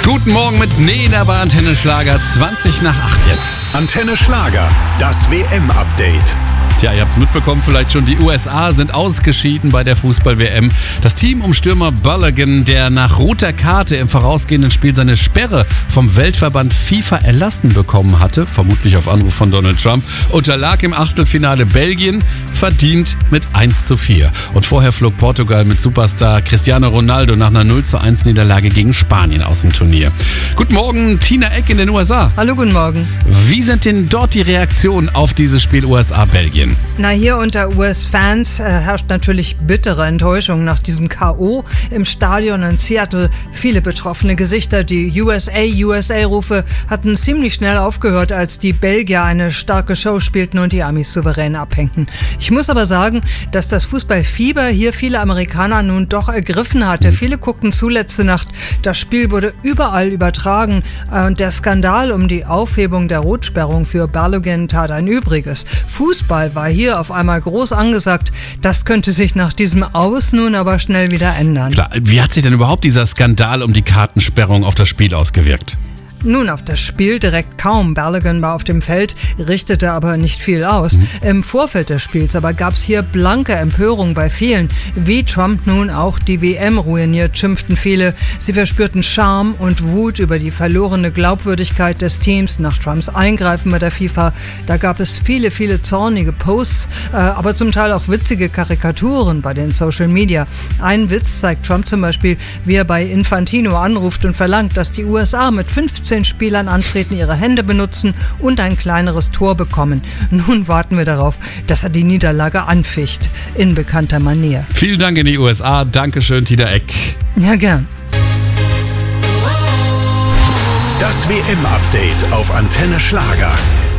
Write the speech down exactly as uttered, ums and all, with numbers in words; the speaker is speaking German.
Guten Morgen mit Nena bei Antenne Schlager, zwanzig nach acht jetzt. Antenne Schlager, das W M-Update. Tja, ihr habt es mitbekommen, vielleicht schon, die U S A sind ausgeschieden bei der Fußball-W M. Das Team um Stürmer Balogun, der nach roter Karte im vorausgehenden Spiel seine Sperre vom Weltverband FIFA erlassen bekommen hatte, vermutlich auf Anruf von Donald Trump, unterlag im Achtelfinale Belgien, verdient mit eins zu vier. Und vorher flog Portugal mit Superstar Cristiano Ronaldo nach einer null zu eins Niederlage gegen Spanien aus dem Turnier. Guten Morgen, Tina Eck in den U S A. Hallo, guten Morgen. Wie sind denn dort die Reaktionen auf dieses Spiel U S A-Belgien? Na, hier unter U S-Fans äh, herrscht natürlich bittere Enttäuschung nach diesem K O im Stadion in Seattle. Viele betroffene Gesichter, die U S A, U S A-Rufe hatten ziemlich schnell aufgehört, als die Belgier eine starke Show spielten und die Amis souverän abhängten. Ich muss aber sagen, dass das Fußballfieber hier viele Amerikaner nun doch ergriffen hatte. Viele guckten zu letzte Nacht. Das Spiel wurde überall übertragen und der Skandal um die Aufhebung der Rotsperrung für Balogun tat ein Übriges. Fußball war hier auf einmal groß angesagt. Das könnte sich nach diesem Aus nun aber schnell wieder ändern. Klar, wie hat sich denn überhaupt dieser Skandal um die Kartensperrung auf das Spiel ausgewirkt? Nun, auf das Spiel direkt kaum. Balogun war auf dem Feld, richtete aber nicht viel aus. Mhm. Im Vorfeld des Spiels aber gab es hier blanke Empörung bei vielen. Wie Trump nun auch die W M ruiniert, schimpften viele. Sie verspürten Scham und Wut über die verlorene Glaubwürdigkeit des Teams nach Trumps Eingreifen bei der FIFA. Da gab es viele, viele zornige Posts, äh, aber zum Teil auch witzige Karikaturen bei den Social Media. Ein Witz zeigt Trump zum Beispiel, wie er bei Infantino anruft und verlangt, dass die U S A mit fünfzehn Spielern antreten, ihre Hände benutzen und ein kleineres Tor bekommen. Nun warten wir darauf, dass er die Niederlage anficht, in bekannter Manier. Vielen Dank in die U S A. Dankeschön, Tina Eck. Ja, gern. Das W M-Update auf Antenne Schlager.